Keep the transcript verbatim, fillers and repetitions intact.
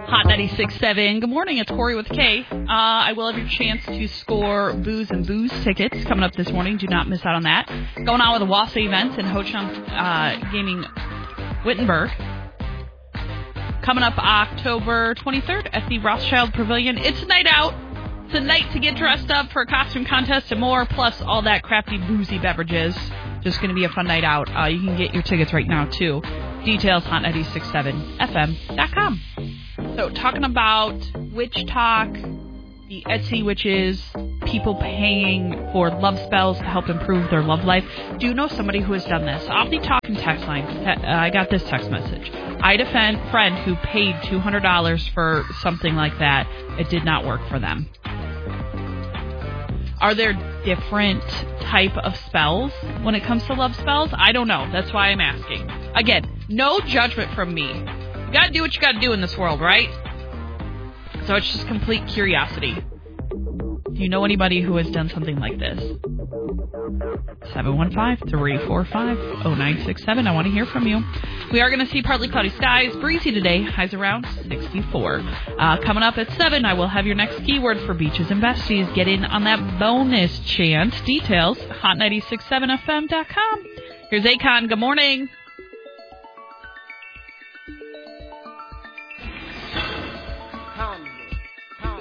Hot ninety-six point seven. Good morning. It's Corey with K. Uh, I will have your chance to score Booze and Booze tickets coming up this morning. Do not miss out on that. Going on with the Wassa events in Ho Chunk uh, Gaming Wittenberg. Coming up October twenty-third at the Rothschild Pavilion. It's a night out. It's a night to get dressed up for a costume contest and more, plus all that crafty boozy beverages. Just going to be a fun night out. Uh, you can get your tickets right now, too. Details, hot ninety-six point seven F M dot com. So, talking about witch talk, the Etsy witches, people paying for love spells to help improve their love life. Do you know somebody who has done this? Off the talk and text line, uh, I got this text message. I had a friend, friend who paid two hundred dollars for something like that. It did not work for them. Are there different type of spells when it comes to love spells? I don't know. That's why I'm asking. Again, no judgment from me. You gotta do what you gotta do in this world, right? So it's just complete curiosity. Do you know anybody who has done something like this? seven one five, three four five, zero nine six seven. I want to hear from you. We are going to see partly cloudy skies. Breezy today. Highs around sixty-four. Uh, coming up at seven, I will have your next keyword for Beaches and Besties. Get in on that bonus chance. Details, hot ninety-six point seven F M dot com. Here's Akon. Good morning.